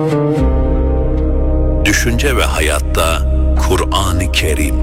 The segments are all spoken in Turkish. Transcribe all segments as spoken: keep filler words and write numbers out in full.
Düşünce ve hayatta Kur'an-ı Kerim.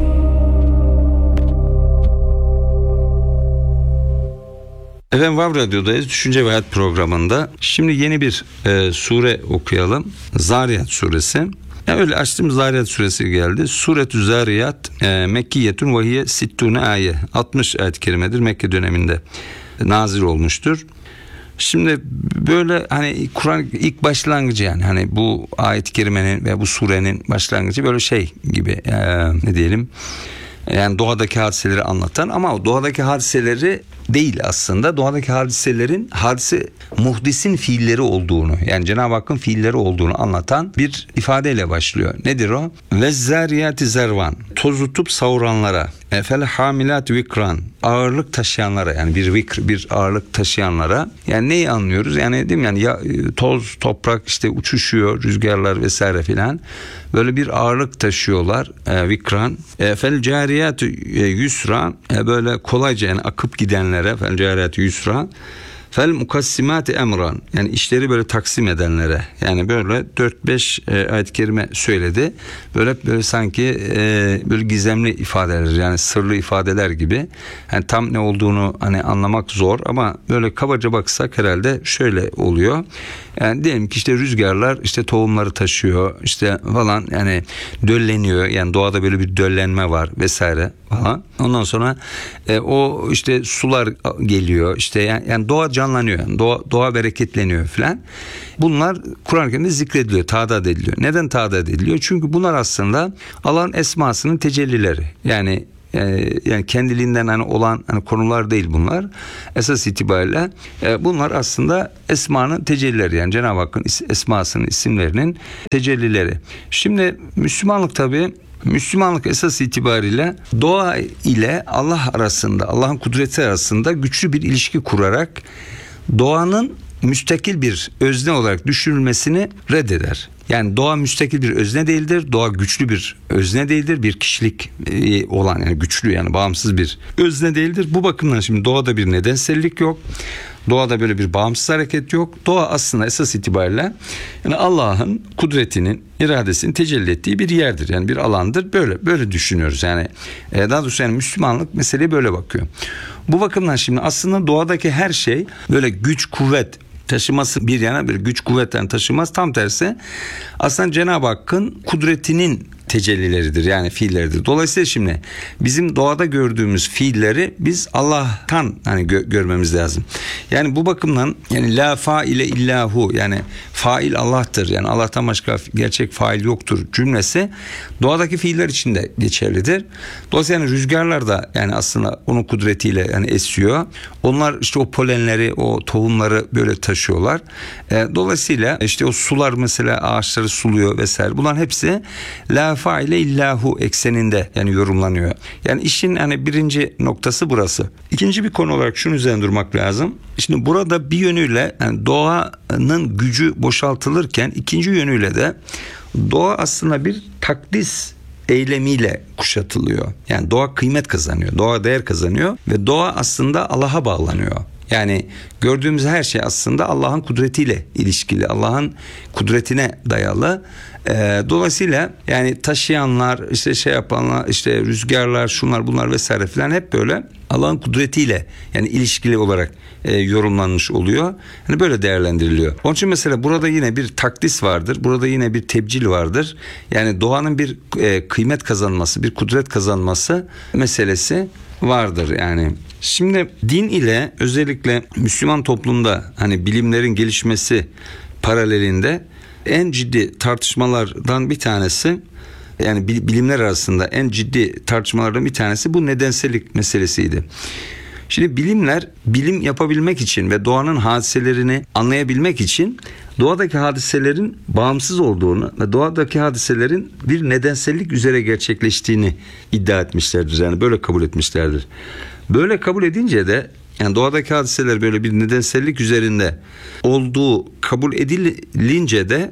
Efendim Vav Radyo'dayız. Düşünce ve Hayat programında. Şimdi yeni bir e, sure okuyalım. Zariyat suresi. Yani öyle açtım, Zariyat suresi geldi. Suretü Zariyat e, Mekkiyetun ve hiye sittune ayet. altmış ayet-i kerimedir. Mekke döneminde nazil olmuştur. Şimdi böyle hani Kur'an ilk başlangıcı, yani hani bu ayet-i kerimenin ve bu surenin başlangıcı böyle şey gibi, e, ne diyelim, yani doğadaki hadiseleri anlatan, ama o doğadaki hadiseleri değil aslında. Doğadaki hadiselerin hadise muhdisin fiilleri olduğunu, yani Cenab-ı Hakk'ın fiilleri olduğunu anlatan bir ifadeyle başlıyor. Nedir o? Vezzariyati zervan, tozutup savuranlara, fel hamilat vikran, ağırlık taşıyanlara, yani bir vikr, bir ağırlık taşıyanlara. Yani neyi anlıyoruz? Yani değil mi? Yani ya, toz, toprak işte uçuşuyor, rüzgarlar vesaire filan. Böyle bir ağırlık taşıyorlar. E, vikran. E, fel cariyat yusra, e, böyle kolayca yani akıp gidenlere, fel cariyat yusra. Fel mukassimat emran, yani işleri böyle taksim edenlere. Yani böyle dört beş e, ayet-i kerime söyledi. Böyle böyle sanki e, böyle gizemli ifadeler, yani sırlı ifadeler gibi. Yani tam ne olduğunu hani anlamak zor, ama böyle kabaca baksak herhalde şöyle oluyor. Yani diyelim ki işte rüzgarlar işte tohumları taşıyor işte falan, yani dölleniyor, yani doğada böyle bir döllenme var vesaire falan. Ondan sonra e, o işte sular geliyor işte, yani, yani doğa canlanıyor, yani doğa, doğa bereketleniyor falan. Bunlar Kur'an-ı Kerim'de zikrediliyor, tadat ediliyor. Neden tadat ediliyor? Çünkü bunlar aslında Allah'ın esmasının tecellileri. Yani yani kendiliğinden hani olan hani konular değil bunlar. Esas itibariyle bunlar aslında esmanın tecellileri, yani Cenab-ı Hakk'ın esmasının, isimlerinin tecellileri. Şimdi Müslümanlık tabii, Müslümanlık esas itibariyle doğa ile Allah arasında, Allah'ın kudreti arasında güçlü bir ilişki kurarak doğanın müstakil bir özne olarak düşünülmesini reddeder. Yani doğa müstakil bir özne değildir. Doğa güçlü bir özne değildir. Bir kişilik olan, yani güçlü, yani bağımsız bir özne değildir. Bu bakımdan şimdi doğada bir nedensellik yok. Doğada böyle bir bağımsız hareket yok. Doğa aslında esas itibariyle yani Allah'ın kudretinin, iradesinin tecelli ettiği bir yerdir. Yani bir alandır. Böyle böyle düşünüyoruz. Yani daha doğrusu yani Müslümanlık meseleye böyle bakıyor. Bu bakımdan şimdi aslında doğadaki her şey böyle güç, kuvvet taşıması bir yana, bir güç kuvvetten taşımaz. Tam tersi aslında Cenab-ı Hakk'ın kudretinin tecellileridir, yani fiilleridir. Dolayısıyla şimdi bizim doğada gördüğümüz fiilleri biz Allah'tan hani gö- görmemiz lazım. Yani bu bakımdan yani la faile illahu, yani fail Allah'tır. Yani Allah'tan başka gerçek fail yoktur cümlesi doğadaki fiiller için de geçerlidir. Dolayısıyla yani rüzgarlar da yani aslında onun kudretiyle yani esiyor. Onlar işte o polenleri, o tohumları böyle taşıyorlar. E, dolayısıyla işte o sular mesela ağaçları suluyor vesaire. Bunların hepsi la faile illahu ekseninde yani yorumlanıyor. Yani işin hani birinci noktası burası. İkinci bir konu olarak şunun üzerine durmak lazım. Şimdi burada bir yönüyle yani doğanın gücü boşaltılırken, ikinci yönüyle de doğa aslında bir takdis eylemiyle kuşatılıyor. Yani doğa kıymet kazanıyor, doğa değer kazanıyor ve doğa aslında Allah'a bağlanıyor. Yani gördüğümüz her şey aslında Allah'ın kudretiyle ilişkili, Allah'ın kudretine dayalı. Ee, dolayısıyla yani taşıyanlar, işte şey yapanlar, işte rüzgarlar, şunlar bunlar vesaire filan hep böyle Allah'ın kudretiyle yani ilişkili olarak e, yorumlanmış oluyor. Yani böyle değerlendiriliyor. Onun için mesela burada yine bir takdis vardır. Burada yine bir tebcil vardır. Yani doğanın bir e, kıymet kazanması, bir kudret kazanması meselesi vardır yani. Şimdi din ile özellikle Müslüman toplumda hani bilimlerin gelişmesi paralelinde en ciddi tartışmalardan bir tanesi, yani bilimler arasında en ciddi tartışmalardan bir tanesi bu nedensellik meselesiydi. Şimdi bilimler bilim yapabilmek için ve doğanın hadiselerini anlayabilmek için doğadaki hadiselerin bağımsız olduğunu ve doğadaki hadiselerin bir nedensellik üzere gerçekleştiğini iddia etmişlerdir. Yani böyle kabul etmişlerdir. Böyle kabul edince de yani doğadaki hadiseler böyle bir nedensellik üzerinde olduğu kabul edilince de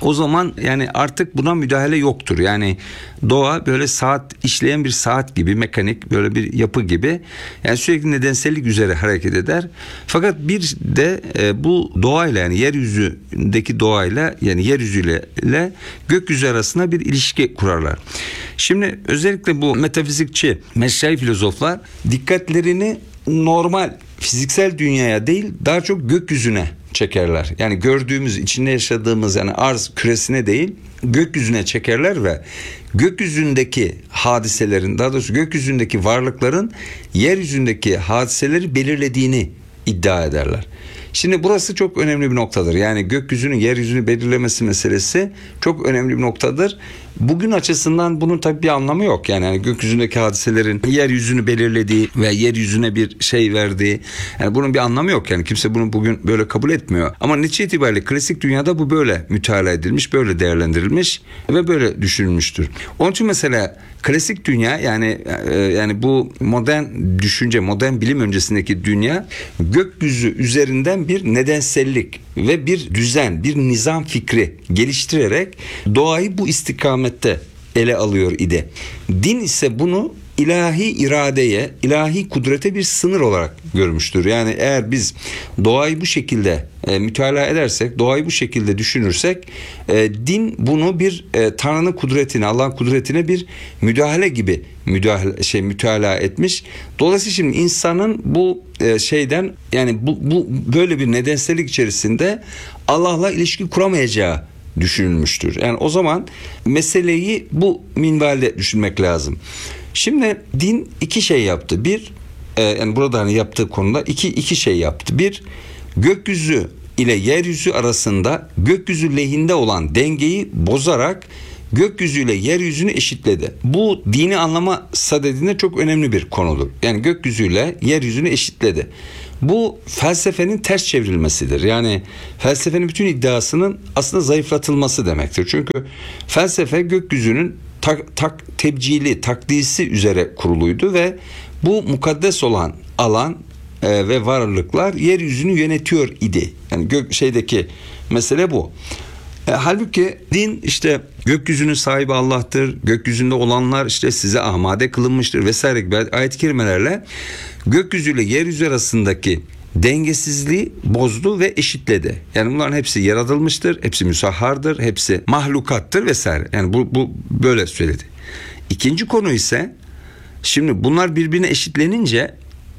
o zaman yani artık buna müdahale yoktur. Yani doğa böyle saat işleyen bir saat gibi, mekanik böyle bir yapı gibi, yani sürekli nedensellik üzere hareket eder. Fakat bir de e, bu doğayla, yani yeryüzündeki doğayla, yani yeryüzüyle ile gökyüzü arasında bir ilişki kurarlar. Şimdi özellikle bu metafizikçi meşayi filozoflar dikkatlerini normal fiziksel dünyaya değil, daha çok gökyüzüne çekerler. Yani gördüğümüz, içinde yaşadığımız yani arz küresine değil, gökyüzüne çekerler ve gökyüzündeki hadiselerin, daha doğrusu gökyüzündeki varlıkların yeryüzündeki hadiseleri belirlediğini iddia ederler. Şimdi burası çok önemli bir noktadır. Yani gökyüzünün yeryüzünü belirlemesi meselesi çok önemli bir noktadır. Bugün açısından bunun tabii bir anlamı yok. Yani, yani gökyüzündeki hadiselerin yeryüzünü belirlediği ve yeryüzüne bir şey verdiği, yani bunun bir anlamı yok. Yani kimse bunu bugün böyle kabul etmiyor. Ama netice itibariyle klasik dünyada bu böyle mütalaa edilmiş, böyle değerlendirilmiş ve böyle düşünülmüştür. Onun için mesela klasik dünya, yani yani bu modern düşünce, modern bilim öncesindeki dünya gökyüzü üzerinden bir nedensellik ve bir düzen, bir nizam fikri geliştirerek doğayı bu istikamette ele alıyor idi. Din ise bunu ilahi iradeye, ilahi kudrete bir sınır olarak görmüştür. Yani eğer biz doğayı bu şekilde e, mütalaa edersek, doğayı bu şekilde düşünürsek, e, din bunu bir e, Tanrı'nın kudretine, Allah'ın kudretine bir müdahale gibi müdahale şey mütalaa etmiş. Dolayısıyla şimdi insanın bu e, şeyden, yani bu, bu böyle bir nedensellik içerisinde Allah'la ilişki kuramayacağı düşünülmüştür. Yani o zaman meseleyi bu minvalde düşünmek lazım. Şimdi din iki şey yaptı. Bir, e, yani burada hani yaptığı konuda iki iki şey yaptı. Bir, gökyüzü ile yeryüzü arasında gökyüzü lehinde olan dengeyi bozarak gökyüzü ile yeryüzünü eşitledi. Bu dini anlama sadedinde çok önemli bir konudur. Yani gökyüzü ile yeryüzünü eşitledi. Bu felsefenin ters çevrilmesidir. Yani felsefenin bütün iddiasının aslında zayıflatılması demektir. Çünkü felsefe gökyüzünün tak, tak, tebcili, takdisi üzere kuruluydu ve bu mukaddes olan alan e, ve varlıklar yeryüzünü yönetiyor idi. Yani gök şeydeki mesele bu. E, halbuki din işte gökyüzünün sahibi Allah'tır, gökyüzünde olanlar işte size amade kılınmıştır vesaire gibi ayet-i kerimelerle gökyüzüyle yeryüzü arasındaki dengesizliği bozdu ve eşitledi. Yani bunların hepsi yaratılmıştır, hepsi müsahhardır, hepsi mahlukattır vesaire. Yani bu, bu böyle söyledi. İkinci konu ise, şimdi bunlar birbirine eşitlenince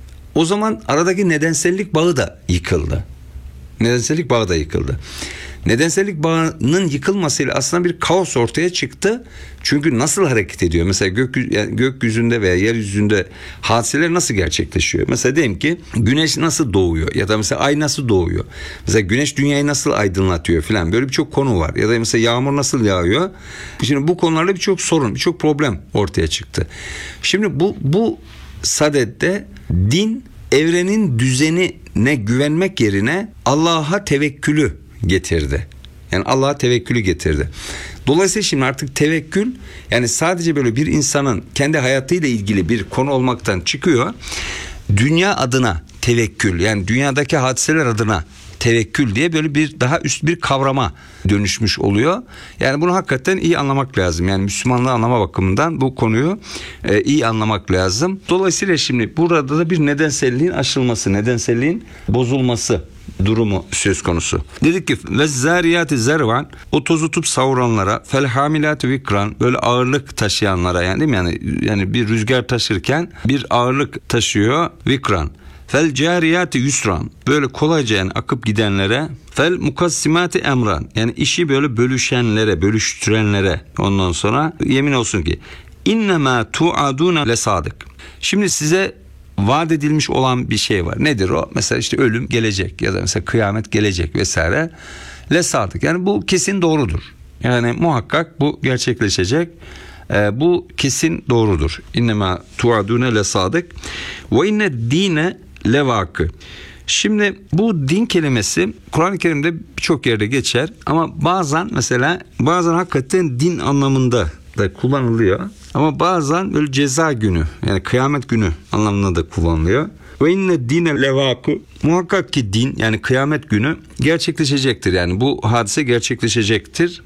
o zaman aradaki nedensellik bağı da yıkıldı. Nedensellik bağı da yıkıldı. Nedensellik bağının yıkılmasıyla aslında bir kaos ortaya çıktı. Çünkü nasıl hareket ediyor? Mesela gök, yani gökyüzünde veya yeryüzünde hadiseler nasıl gerçekleşiyor? Mesela diyelim ki güneş nasıl doğuyor? Ya da mesela ay nasıl doğuyor? Mesela güneş dünyayı nasıl aydınlatıyor falan. Böyle birçok konu var. Ya da mesela yağmur nasıl yağıyor? Şimdi bu konularda birçok sorun, birçok problem ortaya çıktı. Şimdi bu, bu sadette din evrenin düzenine güvenmek yerine Allah'a tevekkülü getirdi. Yani Allah'a tevekkülü getirdi. Dolayısıyla şimdi artık tevekkül, yani sadece böyle bir insanın kendi hayatıyla ilgili bir konu olmaktan çıkıyor. Dünya adına tevekkül, yani dünyadaki hadiseler adına tevekkül diye böyle bir daha üst bir kavrama dönüşmüş oluyor. Yani bunu hakikaten iyi anlamak lazım. Yani Müslümanlığı anlama bakımından bu konuyu e, iyi anlamak lazım. Dolayısıyla şimdi burada da bir nedenselliğin aşılması, nedenselliğin bozulması durumu söz konusu. Dedik ki ve zariyati zervan, o tozu tutup savuranlara, fel hamilati vikran, böyle ağırlık taşıyanlara, yani değil mi? Yani yani bir rüzgar taşırken bir ağırlık taşıyor, vikran. Fel cariyati yusran, böyle kolayca yani akıp gidenlere, fel mukassimati emran, yani işi böyle bölüşenlere, bölüştürenlere, ondan sonra yemin olsun ki innema tuaduna lesadık. Şimdi size vaat edilmiş olan bir şey var. Nedir o? Mesela işte ölüm gelecek ya da mesela kıyamet gelecek vesaire. Lesadık. Yani bu kesin doğrudur. Yani muhakkak bu gerçekleşecek. Ee, bu kesin doğrudur. İnnemâ tuadûne lesadık ve inne dîne levâkı. Şimdi bu din kelimesi Kur'an-ı Kerim'de birçok yerde geçer ama bazen mesela bazen hakikaten din anlamında da kullanılıyor. Ama bazen böyle ceza günü, yani kıyamet günü anlamında da kullanılıyor. Ve inne dine levâkı, muhakkak ki din, yani kıyamet günü gerçekleşecektir. Yani bu hadise gerçekleşecektir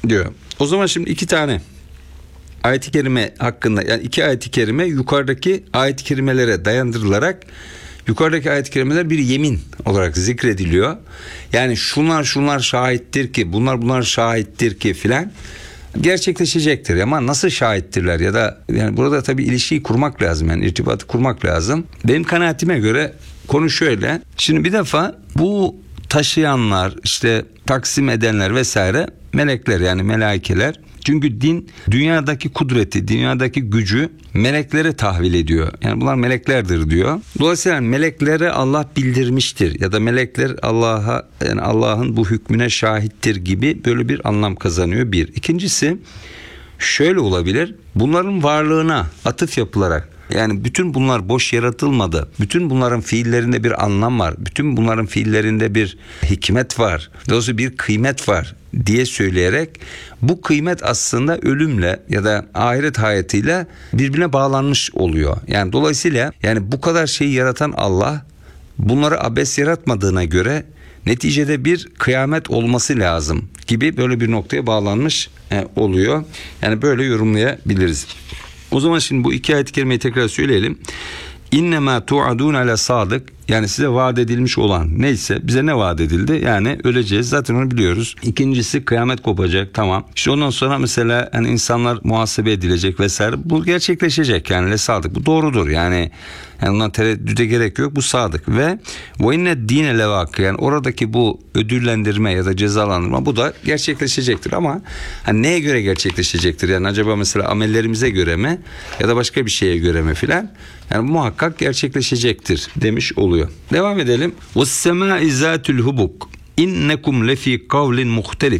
diyor. O zaman şimdi iki tane ayet-i kerime hakkında, yani iki ayet-i kerime yukarıdaki ayet-i kerimelere dayandırılarak, yukarıdaki ayet-i kerimeler bir yemin olarak zikrediliyor. Yani şunlar şunlar şahittir ki, bunlar bunlar şahittir ki filan gerçekleşecektir. Ama nasıl şahittirler ya da yani burada tabii ilişkiyi kurmak lazım, yani irtibatı kurmak lazım. Benim kanaatime göre konu şöyle. Şimdi bir defa bu taşıyanlar, işte taksim edenler vesaire melekler, yani melaikeler. Çünkü din dünyadaki kudreti, dünyadaki gücü meleklere tahvil ediyor. Yani bunlar meleklerdir diyor. Dolayısıyla meleklere Allah bildirmiştir ya da melekler Allah'a, yani Allah'ın bu hükmüne şahittir gibi böyle bir anlam kazanıyor bir. İkincisi şöyle olabilir. Bunların varlığına atıf yapılarak, yani bütün bunlar boş yaratılmadı. Bütün bunların fiillerinde bir anlam var. Bütün bunların fiillerinde bir hikmet var. Dolayısıyla bir kıymet var diye söyleyerek bu kıymet aslında ölümle ya da ahiret hayatıyla birbirine bağlanmış oluyor. Yani dolayısıyla yani bu kadar şeyi yaratan Allah bunları abes yaratmadığına göre neticede bir kıyamet olması lazım gibi böyle bir noktaya bağlanmış oluyor. Yani böyle yorumlayabiliriz. O zaman şimdi bu iki ayet-i kerimeyi tekrar söyleyelim. İnnemâ tu'adûn ale sadık, yani size vaat edilmiş olan neyse bize ne vaat edildi? Yani öleceğiz, zaten onu biliyoruz. İkincisi kıyamet kopacak, tamam. İşte ondan sonra mesela hani insanlar muhasebe edilecek vesaire, bu gerçekleşecek, yani le sadık, bu doğrudur yani. Yani ondan tereddüde gerek yok, bu sadık. Ve ve inne dine levâkı, yani oradaki bu ödüllendirme ya da cezalandırma bu da gerçekleşecektir. Ama hani neye göre gerçekleşecektir? Yani acaba mesela amellerimize göre mi ya da başka bir şeye göre mi filan? Yani muhakkak gerçekleşecektir demiş oluyor. Devam edelim. وَالسَّمَاءِ ذَاتُ الْهُبُكِ اِنَّكُمْ لَف۪ي قَوْلٍ مُخْتَلِفٍ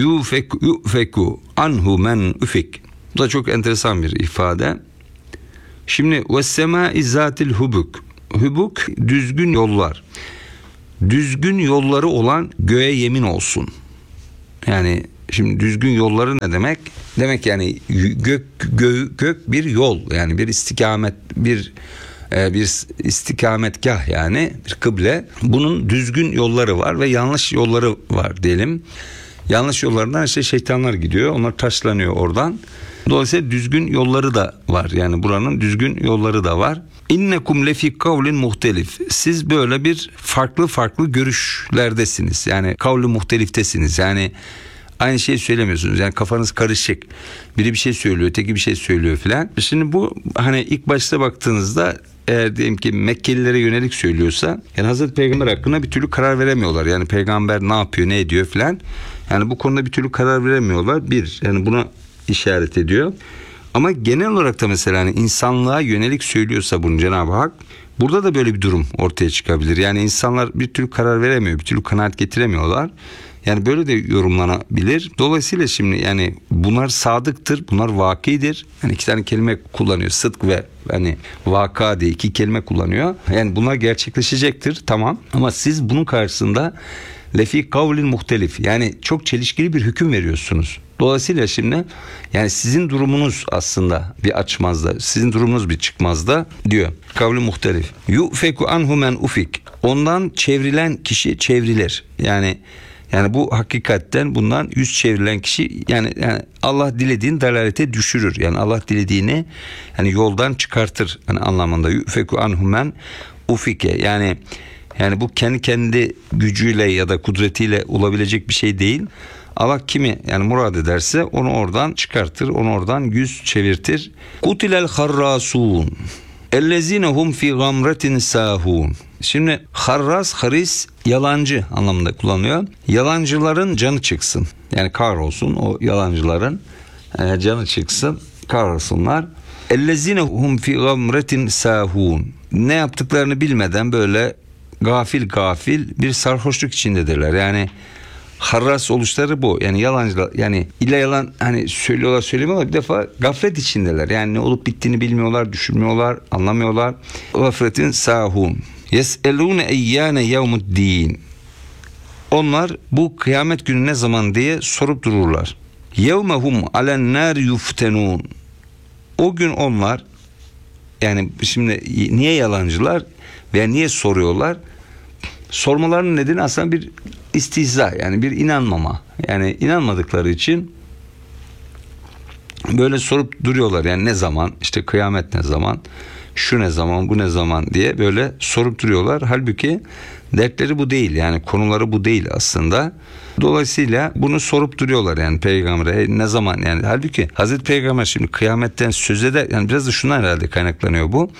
يُؤْفَكُ عَنْهُ مَنْ اُفِكْ. Bu da çok enteresan bir ifade. Şimdi وَالسَّمَاءِ ذَاتِ الْهُبُكِ, hubuk düzgün yollar. Düzgün yolları olan göğe yemin olsun. Yani şimdi düzgün yolları ne demek? Demek yani gök gök, gök bir yol, yani bir istikamet, bir e, bir istikametgah, yani bir kıble. Bunun düzgün yolları var ve yanlış yolları var diyelim. Yanlış yollarından işte şeytanlar gidiyor, onlar taşlanıyor oradan. Dolayısıyla düzgün yolları da var. Yani buranın düzgün yolları da var. İnnekum lefi kavlin muhtelif. Siz böyle bir farklı farklı görüşlerdesiniz. Yani kavli muhteliftesiniz. Yani aynı şeyi söylemiyorsunuz. Yani kafanız karışık. Biri bir şey söylüyor, öteki bir şey söylüyor filan. Şimdi bu hani ilk başta baktığınızda eğer diyelim ki Mekkelilere yönelik söylüyorsa, yani Hazreti Peygamber hakkında bir türlü karar veremiyorlar. Yani peygamber ne yapıyor, ne ediyor filan. Yani bu konuda bir türlü karar veremiyorlar. Bir, yani buna işaret ediyor. Ama genel olarak da mesela hani insanlığa yönelik söylüyorsa bunu Cenab-ı Hak, burada da böyle bir durum ortaya çıkabilir. Yani insanlar bir türlü karar veremiyor, bir türlü kanaat getiremiyorlar. Yani böyle de yorumlanabilir. Dolayısıyla şimdi yani bunlar sadıktır, bunlar vakidir. Yani iki tane kelime kullanıyor. Sıdk ve hani vaka diye iki kelime kullanıyor. Yani bunlar gerçekleşecektir, tamam. Ama siz bunun karşısında lefi kavlin muhtelif, yani çok çelişkili bir hüküm veriyorsunuz. Dolayısıyla şimdi yani sizin durumunuz aslında bir açmazda, sizin durumunuz bir çıkmazda diyor. Kavli muhtelif. Yu'feku anhu men ufik. Ondan çevrilen kişi çevrilir. Yani yani bu hakikatten bundan yüz çevrilen kişi yani, yani Allah dilediğini dalalete düşürür. Yani Allah dilediğini yani yoldan çıkartır yani anlamında. Yu'feku anhu men ufike. Yani yani bu kendi kendi gücüyle ya da kudretiyle olabilecek bir şey değil. Allah kimi yani murad ederse onu oradan çıkartır, onu oradan yüz çevirtir. Kutilel harrasun ellezinehum fi gamretin sahun. Şimdi harras, haris yalancı anlamında kullanılıyor. Yalancıların canı çıksın. Yani kahrolsun o yalancıların e, canı çıksın, kahrolsunlar. Ellezinehum fi gamretin sahun. Ne yaptıklarını bilmeden böyle gafil gafil bir sarhoşluk içindedirler. Yani harras oluşları bu. Yani yalancılar, yani illa yalan hani söylüyorlar söylemiyorlar, bir defa gaflet içindeler. Yani ne olup bittiğini bilmiyorlar, düşünmüyorlar, anlamıyorlar. Gafletin sahun. Yes'elûne eyyâne yevmuddîn. Onlar bu kıyamet günü ne zaman diye sorup dururlar. Yevmehum alen nâr yuftenûn. O gün onlar, yani şimdi niye yalancılar veya niye soruyorlar? Sormalarının nedeni aslında bir istihza, yani bir inanmama. Yani inanmadıkları için böyle sorup duruyorlar. Yani ne zaman, işte kıyamet ne zaman, şu ne zaman, bu ne zaman diye böyle sorup duruyorlar. Halbuki dertleri bu değil, yani konuları bu değil aslında. Dolayısıyla bunu sorup duruyorlar yani peygambere, e, ne zaman yani. Halbuki Hazreti Peygamber şimdi kıyametten söz eder, yani biraz da şundan herhalde kaynaklanıyor bu.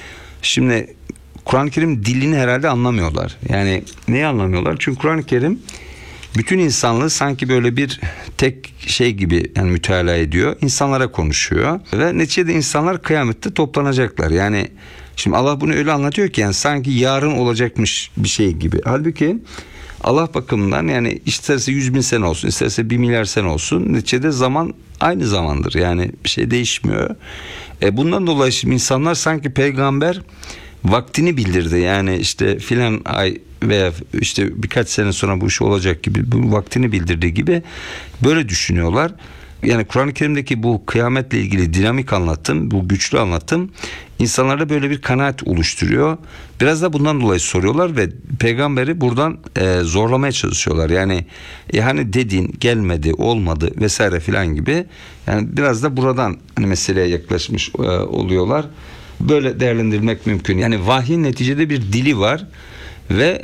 Şimdi Kur'an-ı Kerim dilini herhalde anlamıyorlar. Yani neyi anlamıyorlar? Çünkü Kur'an-ı Kerim bütün insanlığı sanki böyle bir tek şey gibi yani mütalaa ediyor. İnsanlara konuşuyor ve neticede insanlar kıyamette toplanacaklar. Yani şimdi Allah bunu öyle anlatıyor ki yani sanki yarın olacakmış bir şey gibi. Halbuki Allah bakımından yani isterse yüz bin sene olsun, isterse bir milyar sene olsun, neticede zaman aynı zamandır. Yani bir şey değişmiyor. E bundan dolayı şimdi insanlar sanki peygamber vaktini bildirdi. Yani işte filan ay veya işte birkaç sene sonra bu iş olacak gibi, bu vaktini bildirdiği gibi böyle düşünüyorlar. Yani Kur'an-ı Kerim'deki bu kıyametle ilgili dinamik anlatım, bu güçlü anlatım insanlarda böyle bir kanaat oluşturuyor. Biraz da bundan dolayı soruyorlar ve peygamberi buradan e, zorlamaya çalışıyorlar. Yani e, hani dedin gelmedi, olmadı vesaire filan gibi. Yani biraz da buradan hani meseleye yaklaşmış e, oluyorlar. Böyle değerlendirilmek mümkün. Yani vahyin neticede bir dili var ve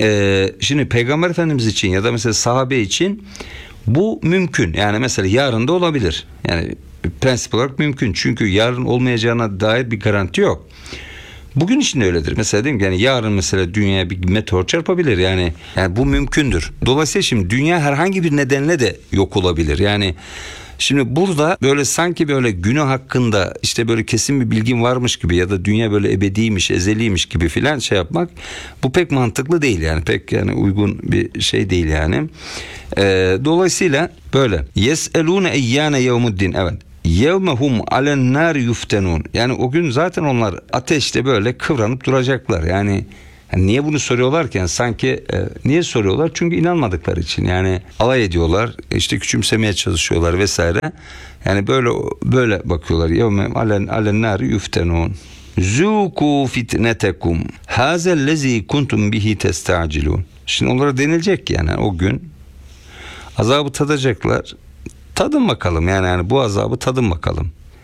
e, şimdi Peygamber Efendimiz için ya da mesela sahabe için bu mümkün. Yani mesela yarın da olabilir. Yani prensip olarak mümkün. Çünkü yarın olmayacağına dair bir garanti yok. Bugün için de öyledir. Mesela diyeyim ki yani yarın mesela dünyaya bir meteor çarpabilir. Yani, yani bu mümkündür. Dolayısıyla şimdi dünya herhangi bir nedenle de yok olabilir. Yani şimdi burada böyle sanki böyle günü hakkında işte böyle kesin bir bilgin varmış gibi ya da dünya böyle ebediymiş, ezeliymiş gibi filan şey yapmak, bu pek mantıklı değil yani, pek yani uygun bir şey değil yani. Ee, dolayısıyla böyle yeselune eyyane yevmuddin, evet. Yevmehum alen nar yuftenun. Yani o gün zaten onlar ateşte böyle kıvranıp duracaklar. Yani Yani niye bunu soruyorlarken sanki e, niye soruyorlar? Çünkü inanmadıkları için. Yani alay ediyorlar, işte küçümsemeye çalışıyorlar vesaire. Yani böyle böyle bakıyorlar. Yevme alen alen nar yuftenun. Zuku fitnetekum. Hazellezi kuntum bihi testacilun. Şimdi onlara denilecek ki yani o gün azabı tadacaklar. Tadın bakalım yani, yani bu azabı tadın bakalım.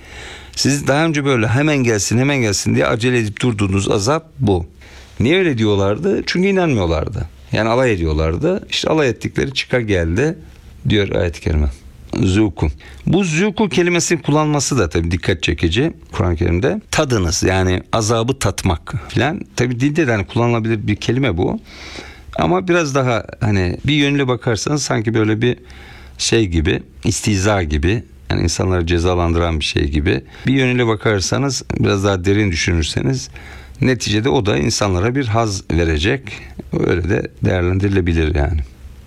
Siz daha önce böyle hemen gelsin hemen gelsin diye acele edip durduğunuz azap bu. Niye öyle diyorlardı? Çünkü inanmıyorlardı. Yani alay ediyorlardı. İşte alay ettikleri çıka geldi diyor ayet-i kerime. Zuku. Bu zuku kelimesinin kullanması da tabii dikkat çekici Kur'an-ı Kerim'de. Tadınız, yani azabı tatmak filan. Tabii dilde de hani kullanılabilir bir kelime bu. Ama biraz daha hani bir yönüyle bakarsanız sanki böyle bir şey gibi, istihza gibi, yani insanları cezalandıran bir şey gibi. Bir yönüyle bakarsanız, biraz daha derin düşünürseniz neticede o da insanlara bir haz verecek. Öyle de değerlendirilebilir yani.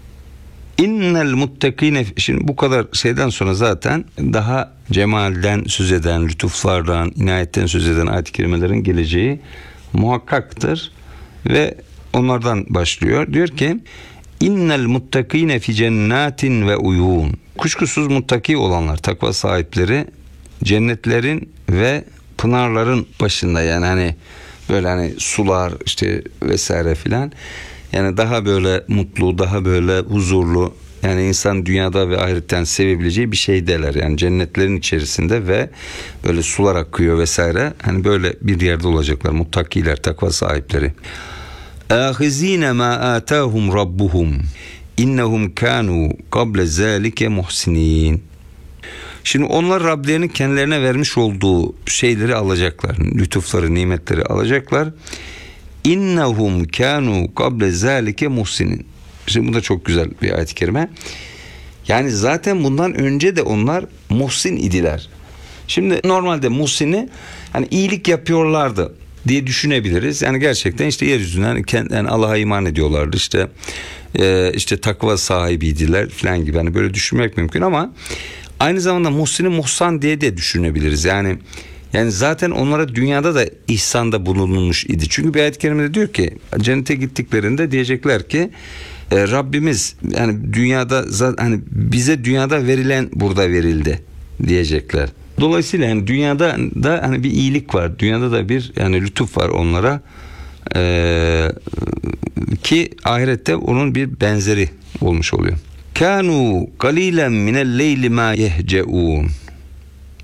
İnnel muttakine, şimdi bu kadar şeyden sonra zaten daha cemalden söz eden, lütuflardan, inayetten söz eden ayet-i kerimelerin geleceği muhakkaktır ve onlardan başlıyor. Diyor ki İnnel muttakine fi cennatin ve uyun. Kuşkusuz muttaki olanlar, takva sahipleri cennetlerin ve pınarların başında, yani hani böyle hani sular işte vesaire filan, yani daha böyle mutlu, daha böyle huzurlu, yani insan dünyada ve ahiretten sevebileceği bir şey derler. Yani cennetlerin içerisinde ve böyle sular akıyor vesaire, hani böyle bir yerde olacaklar muttakiler, takva sahipleri. Ahizine ma atahum rabbuhum innehum kanu qabla zalike muhsinin. Şimdi onlar Rablerinin kendilerine vermiş olduğu şeyleri alacaklar. Lütufları, nimetleri alacaklar. İnnehum kanu qabla zalike muhsinin. Şimdi bu da çok güzel bir ayet-i kerime. Yani zaten bundan önce de onlar muhsin idiler. Şimdi normalde muhsini hani iyilik yapıyorlardı diye düşünebiliriz. Yani gerçekten işte yeryüzünden yani Allah'a iman ediyorlardı. İşte e, işte takva sahibiydiler falan gibi. Hani böyle düşünmek mümkün ama aynı zamanda muhsini muhsan diye de düşünebiliriz. Yani yani zaten onlara dünyada da ihsanda bulunulmuş idi. Çünkü bir ayet-i kerimede diyor ki cennete gittiklerinde diyecekler ki e, Rabbimiz yani dünyada hani bize dünyada verilen burada verildi diyecekler. Dolayısıyla yani dünyada da hani bir iyilik var. Dünyada da bir yani lütuf var onlara. Ee, ki ahirette onun bir benzeri olmuş oluyor. Kanu qalilan minel leyli ma yehceun.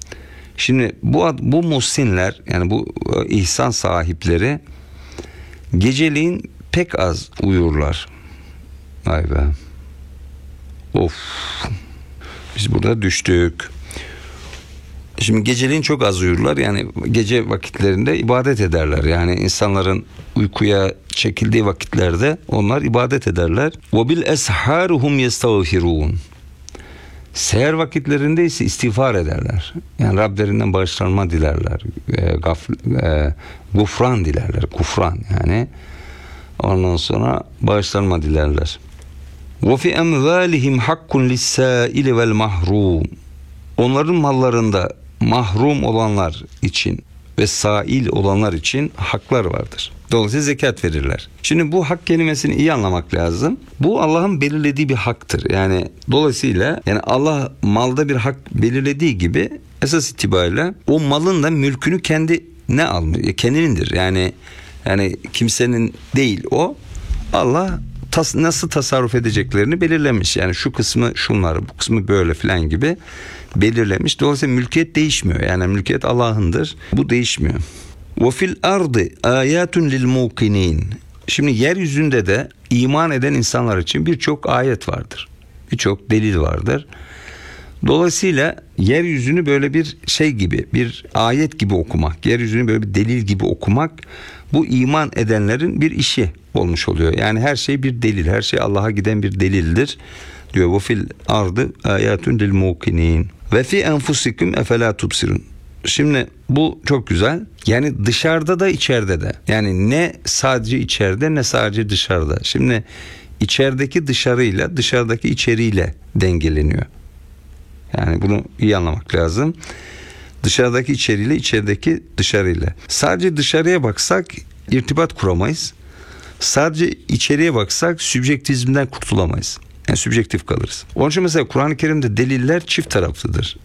Şimdi bu ad- bu muhsinler, yani bu e, ihsan sahipleri geceliğin pek az uyurlar. Vay be. Of. Biz burada düştük. Şimdi geceliğin çok az uyurlar. Yani gece vakitlerinde ibadet ederler. Yani insanların uykuya çekildiği vakitlerde onlar ibadet ederler. Ve bil esharuhum yestağfirun. Seher vakitlerinde ise istiğfar ederler. Yani Rablerinden bağışlanma dilerler. E, gaf, e, gufran dilerler. Gufran yani. Ondan sonra bağışlanma dilerler. Ve fi emvalihim hakkun lis-sâili vel mahrum. Onların mallarında mahrum olanlar için ve sail olanlar için haklar vardır. Dolayısıyla zekat verirler. Şimdi bu hak kelimesini iyi anlamak lazım. Bu Allah'ın belirlediği bir haktır. Yani dolayısıyla yani Allah malda bir hak belirlediği gibi esas itibariyle o malın da mülkünü kendine almış. Kendinindir. Yani yani kimsenin değil o. Allah tas, nasıl tasarruf edeceklerini belirlemiş. Yani şu kısmı şunlar, bu kısmı böyle filan gibi belirlemiş. Dolayısıyla mülkiyet değişmiyor. Yani mülkiyet Allah'ındır. Bu değişmiyor. Ve fil ardı ayatun lil mukinin. Şimdi yeryüzünde de iman eden insanlar için birçok ayet vardır. Birçok delil vardır. Dolayısıyla yeryüzünü böyle bir şey gibi, bir ayet gibi okumak, yeryüzünü böyle bir delil gibi okumak, bu iman edenlerin bir işi olmuş oluyor. Yani her şey bir delil, her şey Allah'a giden bir delildir diyor. Bu fil ardı ayatun lil mukinin ve fi enfusikum efela tubsirun. Şimdi bu çok güzel. Yani dışarıda da içeride de. Yani ne sadece içeride ne sadece dışarıda. Şimdi içerideki dışarıyla dışarıdaki içeriyle dengeleniyor. Yani bunu iyi anlamak lazım. Dışarıdaki içeriyle içerideki dışarıyla. Sadece dışarıya baksak irtibat kuramayız. Sadece içeriye baksak sübjektizmden kurtulamayız. Yani sübjektif kalırız. Onun için mesela Kur'an-ı Kerim'de deliller çift taraflıdır.